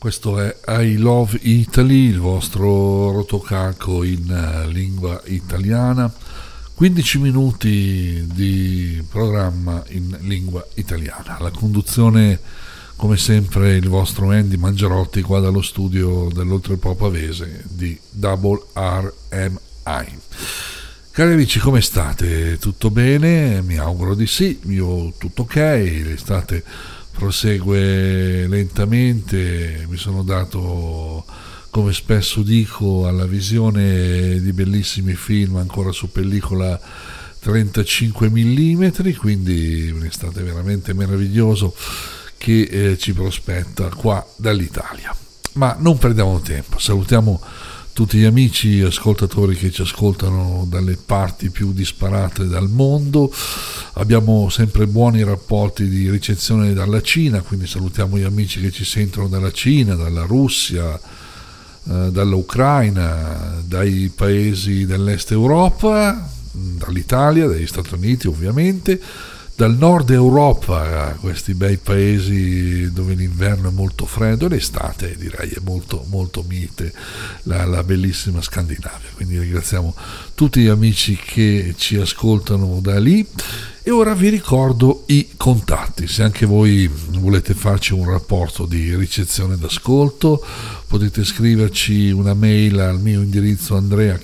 Questo è I Love Italy, il vostro rotocalco in lingua italiana. 15 minuti di programma in lingua italiana. La conduzione, come sempre, il vostro Andy Mangiarotti qua dallo studio dell'Oltrepò Pavese di Double RMI. Cari amici, come state? Tutto bene? Mi auguro di sì, io tutto ok, l'estate prosegue lentamente, mi sono dato, come spesso dico, alla visione di bellissimi film ancora su pellicola 35 mm, quindi un'estate veramente meraviglioso che ci prospetta qua dall'Italia. Ma non perdiamo tempo, salutiamo tutti gli amici ascoltatori che ci ascoltano dalle parti più disparate del mondo. Abbiamo sempre buoni rapporti di ricezione dalla Cina, quindi salutiamo gli amici che ci sentono dalla Cina, dalla Russia, dall'Ucraina, dai paesi dell'est Europa, dall'Italia, dagli Stati Uniti ovviamente, dal nord Europa, questi bei paesi dove l'inverno è molto freddo e l'estate direi è molto molto mite, la bellissima Scandinavia. Quindi ringraziamo tutti gli amici che ci ascoltano da lì. E ora vi ricordo i contatti, se anche voi volete farci un rapporto di ricezione d'ascolto potete scriverci una mail al mio indirizzo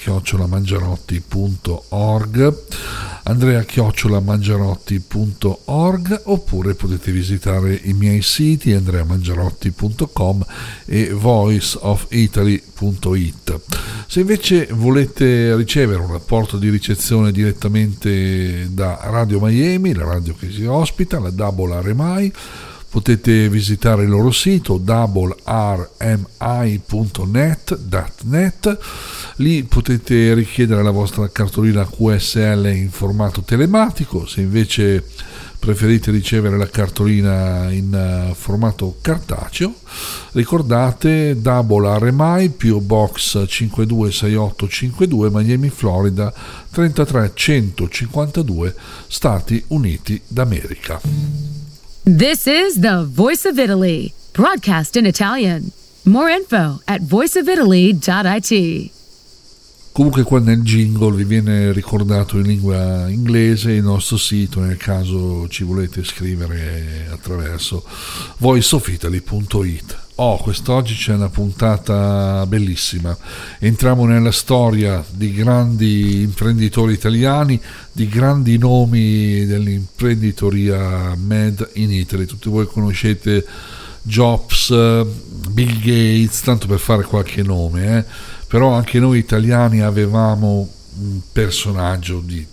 andrea@mangiarotti.org oppure potete visitare i miei siti andreamangiarotti.com e voiceofitaly.it. Se invece volete ricevere un rapporto di ricezione direttamente da Radio Miami, la radio che si ospita, la Double RMI, potete visitare il loro sito doublermi.net. Lì potete richiedere la vostra cartolina QSL in formato telematico. Se invece preferite ricevere la cartolina in formato cartaceo, ricordate Double RMI, PO Box 526852, Miami, Florida 33152, Stati Uniti d'America. This is the Voice of Italy, broadcast in Italian. More info at voiceofitaly.it. Comunque qua nel jingle vi viene ricordato in lingua inglese il nostro sito nel caso ci volete scrivere attraverso voiceofitaly.it. Quest'oggi c'è una puntata bellissima. Entriamo nella storia di grandi imprenditori italiani, di grandi nomi dell'imprenditoria made in Italy. Tutti voi conoscete Jobs, Bill Gates, tanto per fare qualche nome, però anche noi italiani avevamo un personaggio di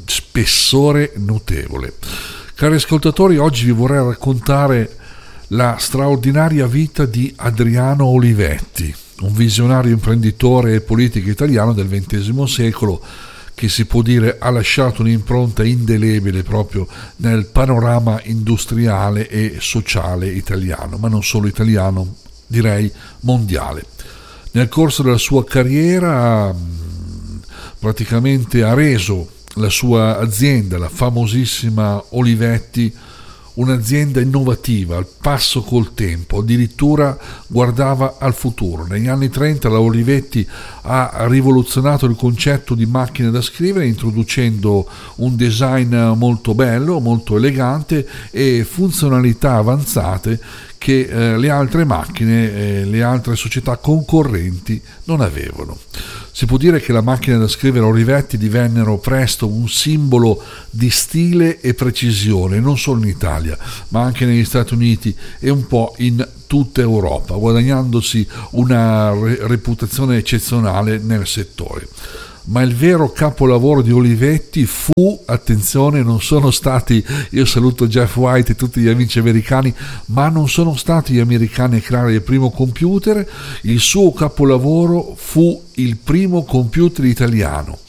spessore notevole. Cari ascoltatori, oggi vi vorrei raccontare la straordinaria vita di Adriano Olivetti, un visionario imprenditore e politico italiano del XX secolo che si può dire ha lasciato un'impronta indelebile proprio nel panorama industriale e sociale italiano, ma non solo italiano, direi mondiale. Nel corso della sua carriera praticamente ha reso la sua azienda, la famosissima Olivetti, un'azienda innovativa, al passo col tempo, addirittura guardava al futuro. Negli anni 30 la Olivetti ha rivoluzionato il concetto di macchina da scrivere introducendo un design molto bello, molto elegante e funzionalità avanzate che le altre macchine, le altre società concorrenti non avevano. Si può dire che la macchina da scrivere Olivetti divennero presto un simbolo di stile e precisione, non solo in Italia, ma anche negli Stati Uniti e un po' in tutta Europa, guadagnandosi una reputazione eccezionale nel settore. Ma il vero capolavoro di Olivetti fu, attenzione, non sono stati, io saluto Jeff White e tutti gli amici americani, ma non sono stati gli americani a creare il primo computer. Il suo capolavoro fu il primo computer italiano,